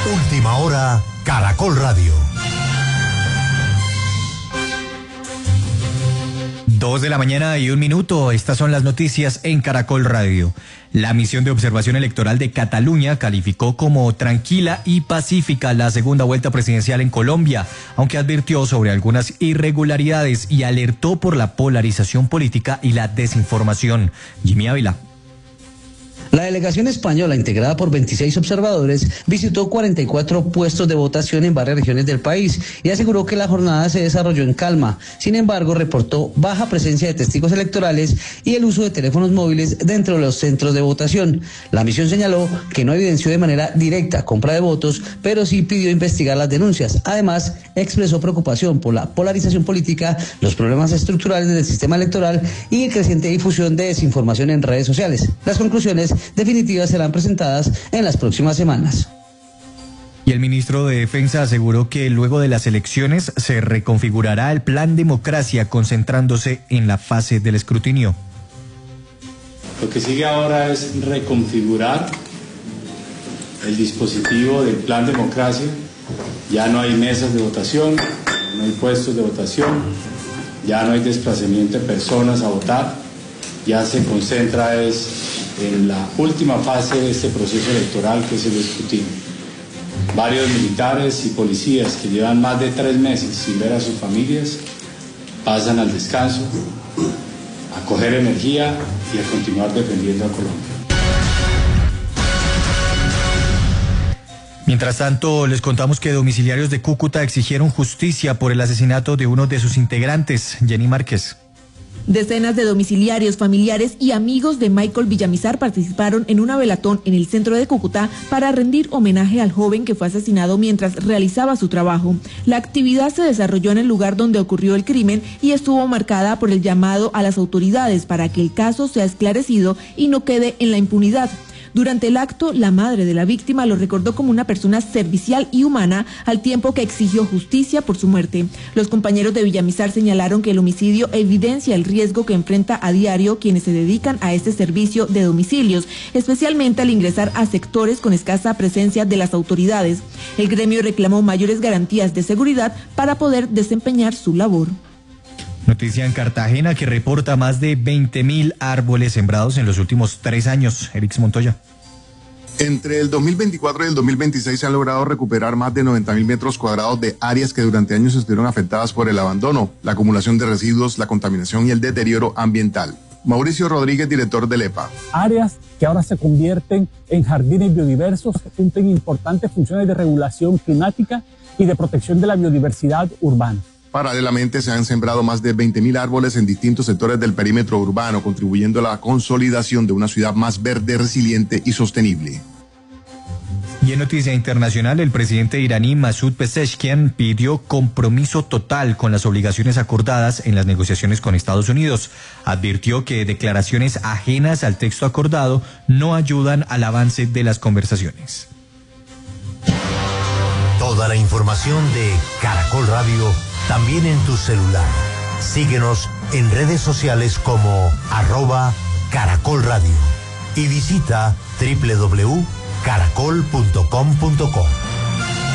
Última hora, Caracol Radio. 2:01 a.m. Estas son las noticias en Caracol Radio. La misión de observación electoral de Cataluña calificó como tranquila y pacífica la segunda vuelta presidencial en Colombia, aunque advirtió sobre algunas irregularidades y alertó por la polarización política y la desinformación. Jimmy Ávila. La delegación española, integrada por 26 observadores, visitó 44 puestos de votación en varias regiones del país y aseguró que la jornada se desarrolló en calma. Sin embargo, reportó baja presencia de testigos electorales y el uso de teléfonos móviles dentro de los centros de votación. La misión señaló que no evidenció de manera directa compra de votos, pero sí pidió investigar las denuncias. Además, expresó preocupación por la polarización política, los problemas estructurales del sistema electoral y el creciente difusión de desinformación en redes sociales. Las conclusiones definitivas serán presentadas en las próximas semanas. Y el ministro de Defensa aseguró que luego de las elecciones se reconfigurará el plan democracia concentrándose en la fase del escrutinio. Lo que sigue ahora es reconfigurar el dispositivo del plan democracia. Ya no hay mesas de votación, no hay puestos de votación, ya no hay desplazamiento de personas a votar, ya se concentra en la última fase de este proceso electoral, que es el escrutinio. Varios militares y policías que llevan más de 3 meses sin ver a sus familias pasan al descanso, a coger energía y a continuar defendiendo a Colombia. Mientras tanto, les contamos que domiciliarios de Cúcuta exigieron justicia por el asesinato de uno de sus integrantes, Jenny Márquez. Decenas de domiciliarios, familiares y amigos de Michael Villamizar participaron en una velatón en el centro de Cúcuta para rendir homenaje al joven que fue asesinado mientras realizaba su trabajo. La actividad se desarrolló en el lugar donde ocurrió el crimen y estuvo marcada por el llamado a las autoridades para que el caso sea esclarecido y no quede en la impunidad. Durante el acto, la madre de la víctima lo recordó como una persona servicial y humana, al tiempo que exigió justicia por su muerte. Los compañeros de Villamizar señalaron que el homicidio evidencia el riesgo que enfrenta a diario quienes se dedican a este servicio de domicilios, especialmente al ingresar a sectores con escasa presencia de las autoridades. El gremio reclamó mayores garantías de seguridad para poder desempeñar su labor. Noticia en Cartagena que reporta más de 20.000 árboles sembrados en los últimos 3 años. Erix Montoya. Entre el 2024 y el 2026 se han logrado recuperar más de 90.000 metros cuadrados de áreas que durante años estuvieron afectadas por el abandono, la acumulación de residuos, la contaminación y el deterioro ambiental. Mauricio Rodríguez, director del EPA. Áreas que ahora se convierten en jardines biodiversos que cumplen importantes funciones de regulación climática y de protección de la biodiversidad urbana. Paralelamente se han sembrado más de 20.000 árboles en distintos sectores del perímetro urbano, contribuyendo a la consolidación de una ciudad más verde, resiliente y sostenible. Y en noticia internacional, el presidente iraní Masoud Pezeshkian pidió compromiso total con las obligaciones acordadas en las negociaciones con Estados Unidos. Advirtió que declaraciones ajenas al texto acordado no ayudan al avance de las conversaciones. Toda la información de Caracol Radio también en tu celular. Síguenos en redes sociales como @Caracol Radio y visita www.caracol.com.co.